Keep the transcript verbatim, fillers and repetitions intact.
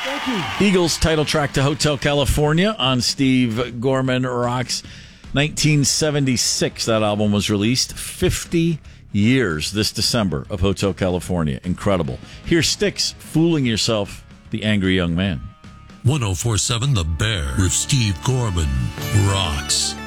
Thank you. Eagles title track to Hotel California on Steve Gorman Rocks. nineteen seventy-six, that album was released. fifty years this December of Hotel California. Incredible. Here's Styx, Fooling Yourself, the Angry Young Man. ten forty-seven The Bear with Steve Gorman Rocks.